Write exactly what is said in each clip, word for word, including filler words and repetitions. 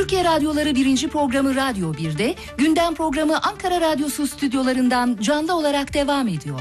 Türkiye Radyoları birinci programı Radyo bir'de, gündem programı Ankara Radyosu stüdyolarından canlı olarak devam ediyor.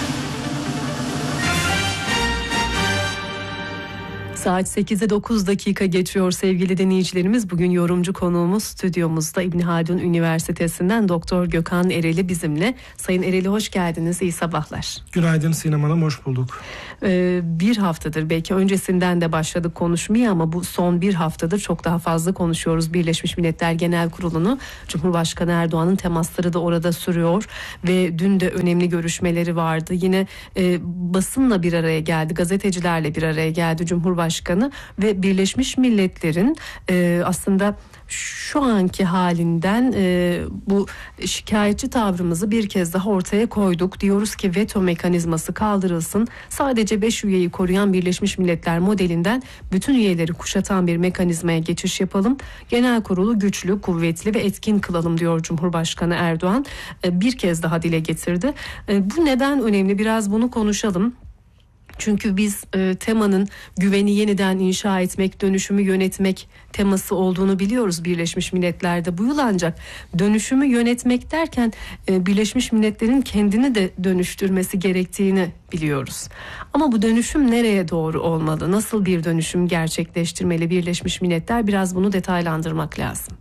Saat sekize dokuz dakika geçiyor sevgili dinleyicilerimiz. Bugün yorumcu konuğumuz stüdyomuzda İbn Haldun Üniversitesi'nden Doktor Gökhan Ereli bizimle. Sayın Ereli hoş geldiniz, iyi sabahlar. Günaydın Sinem Hanım, hoş bulduk. Ee, bir haftadır, belki öncesinden de başladık konuşmaya ama bu son bir haftadır çok daha fazla konuşuyoruz. Birleşmiş Milletler Genel Kurulu'nu, Cumhurbaşkanı Erdoğan'ın temasları da orada sürüyor ve dün de önemli görüşmeleri vardı. Yine e, basınla bir araya geldi, gazetecilerle bir araya geldi Cumhurbaşkanı. Başkanı ve Birleşmiş Milletler'in e, aslında şu anki halinden e, bu şikayetçi tavrımızı bir kez daha ortaya koyduk. Diyoruz ki veto mekanizması kaldırılsın. Sadece beş üyeyi koruyan Birleşmiş Milletler modelinden bütün üyeleri kuşatan bir mekanizmaya geçiş yapalım. Genel kurulu güçlü, kuvvetli ve etkin kılalım diyor Cumhurbaşkanı Erdoğan. E, bir kez daha dile getirdi. E, bu neden önemli? Biraz bunu konuşalım. Çünkü biz e, temanın güveni yeniden inşa etmek, dönüşümü yönetmek teması olduğunu biliyoruz Birleşmiş Milletler'de bu yıl, ancak dönüşümü yönetmek derken e, Birleşmiş Milletler'in kendini de dönüştürmesi gerektiğini biliyoruz. Ama bu dönüşüm nereye doğru olmalı? Nasıl bir dönüşüm gerçekleştirmeli Birleşmiş Milletler? Biraz bunu detaylandırmak lazım.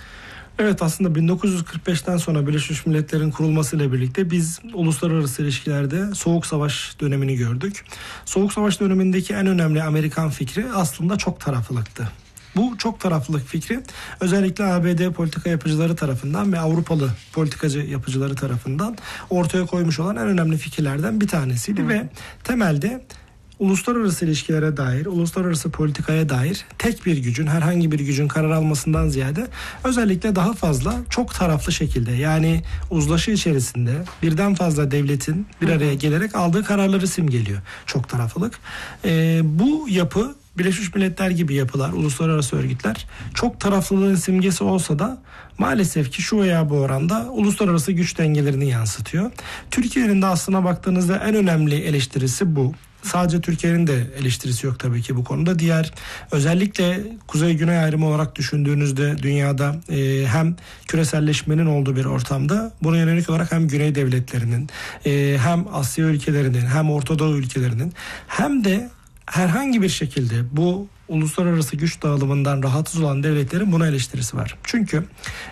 Evet, aslında bin dokuz yüz kırk beşten sonra Birleşmiş Milletler'in kurulmasıyla birlikte biz uluslararası ilişkilerde Soğuk Savaş dönemini gördük. Soğuk Savaş dönemindeki en önemli Amerikan fikri aslında çok taraflılıktı. Bu çok taraflılık fikri özellikle A B D politika yapıcıları tarafından ve Avrupalı politikacı yapıcıları tarafından ortaya koymuş olan en önemli fikirlerden bir tanesiydi. Hmm. Ve temelde uluslararası ilişkilere dair, uluslararası politikaya dair tek bir gücün, herhangi bir gücün karar almasından ziyade özellikle daha fazla çok taraflı şekilde, yani uzlaşı içerisinde birden fazla devletin bir araya gelerek aldığı kararları simgeliyor çok taraflılık. Ee, bu yapı Birleşmiş Milletler gibi yapılar, uluslararası örgütler çok taraflılığın simgesi olsa da maalesef ki şu veya bu oranda uluslararası güç dengelerini yansıtıyor. Türkiye'nin de aslına baktığınızda en önemli eleştirisi bu. Sadece Türkiye'nin de eleştirisi yok tabii ki bu konuda. Diğer, özellikle kuzey-güney ayrımı olarak düşündüğünüzde dünyada e, hem küreselleşmenin olduğu bir ortamda buna yönelik olarak hem güney devletlerinin, e, hem Asya ülkelerinin, hem Orta Doğu ülkelerinin, hem de herhangi bir şekilde bu uluslararası güç dağılımından rahatsız olan devletlerin buna eleştirisi var. Çünkü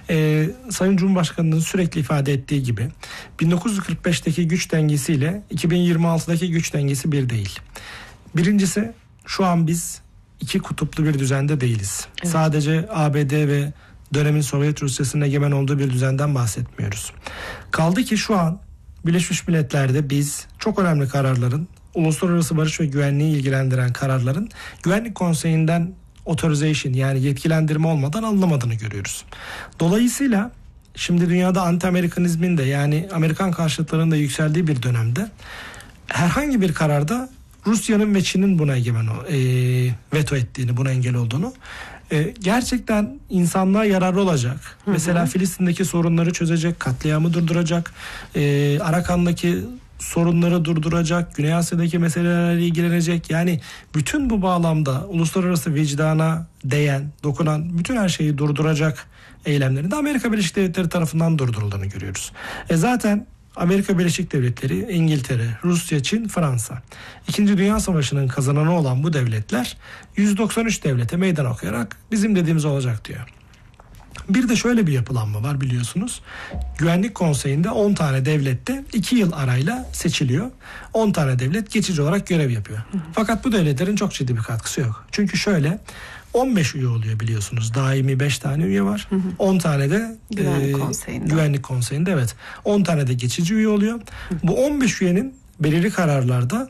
e, Sayın Cumhurbaşkanı'nın sürekli ifade ettiği gibi bin dokuz yüz kırk beşteki güç dengesiyle iki bin yirmi altıdaki güç dengesi bir değil. Birincisi, şu an biz iki kutuplu bir düzende değiliz. Evet. Sadece A B D ve dönemin Sovyet Rusyası'nın egemen olduğu bir düzenden bahsetmiyoruz. Kaldı ki şu an Birleşmiş Milletler'de biz çok önemli kararların, uluslararası barış ve güvenliği ilgilendiren kararların Güvenlik Konseyi'nden authorization, yani yetkilendirme olmadan alınamadığını görüyoruz. Dolayısıyla şimdi dünyada anti-Amerikanizmin de, yani Amerikan karşıtlarının da yükseldiği bir dönemde herhangi bir kararda Rusya'nın ve Çin'in buna egemen e, veto ettiğini, buna engel olduğunu, e, gerçekten insanlığa yararlı olacak. Hı hı. Mesela Filistin'deki sorunları çözecek, katliamı durduracak, e, Arakan'daki sorunları durduracak, Güney Asya'daki meselelerle ilgilenecek. Yani bütün bu bağlamda uluslararası vicdana değen, dokunan bütün her şeyi durduracak eylemlerin de Amerika Birleşik Devletleri tarafından durdurulduğunu görüyoruz. E zaten Amerika Birleşik Devletleri, İngiltere, Rusya, Çin, Fransa, İkinci Dünya Savaşı'nın kazananı olan bu devletler yüz doksan üç devlete meydan okuyarak bizim dediğimiz olacak diyor. Bir de şöyle bir yapılanma var, biliyorsunuz. Güvenlik Konseyi'nde on tane devlette iki yıl arayla seçiliyor. on tane devlet geçici olarak görev yapıyor. Hı hı. Fakat bu devletlerin çok ciddi bir katkısı yok. Çünkü şöyle, on beş üye oluyor biliyorsunuz. Daimi beş tane üye var. Hı hı. on tane de Güvenlik e, Konseyi'nde. Güvenlik Konseyi'nde evet. on tane de geçici üye oluyor. Hı hı. Bu on beş üyenin belirli kararlarda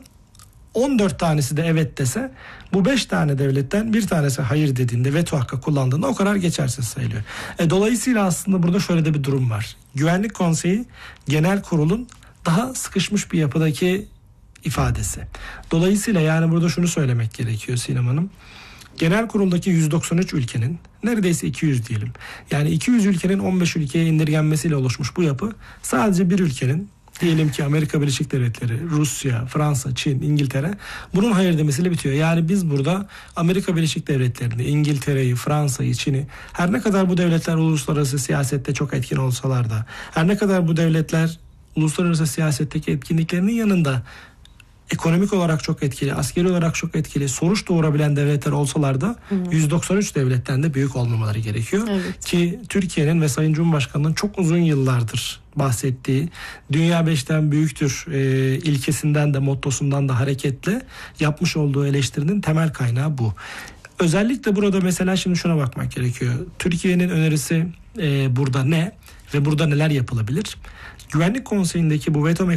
on dört tanesi de evet dese, bu beş tane devletten bir tanesi hayır dediğinde, veto hakkı kullandığında o karar geçersiz sayılıyor. E, dolayısıyla aslında burada şöyle de bir durum var. Güvenlik Konseyi Genel Kurul'un daha sıkışmış bir yapıdaki ifadesi. Dolayısıyla yani burada şunu söylemek gerekiyor Sinem Hanım. Genel Kurul'daki yüz doksan üç ülkenin neredeyse iki yüz diyelim. Yani iki yüz ülkenin on beş ülkeye indirgenmesiyle oluşmuş bu yapı sadece bir ülkenin, Diyelim ki Amerika Birleşik Devletleri, Rusya, Fransa, Çin, İngiltere bunun hayır demesiyle bitiyor. Yani biz burada Amerika Birleşik Devletleri'ni, İngiltere'yi, Fransa'yı, Çin'i her ne kadar bu devletler uluslararası siyasette çok etkin olsalar da, her ne kadar bu devletler uluslararası siyasetteki etkinliklerinin yanında ekonomik olarak çok etkili, askeri olarak çok etkili, sonuç doğurabilen devletler olsalar da hı hı. yüz doksan üç devletten de büyük olmamaları gerekiyor. Evet. Ki Türkiye'nin ve Sayın Cumhurbaşkanı'nın çok uzun yıllardır bahsettiği dünya beşten büyüktür e, ilkesinden de mottosundan da hareketle yapmış olduğu eleştirinin temel kaynağı bu. Özellikle burada mesela şimdi şuna bakmak gerekiyor. Türkiye'nin önerisi e, burada ne ve burada neler yapılabilir? Güvenlik Konseyi'ndeki bu veto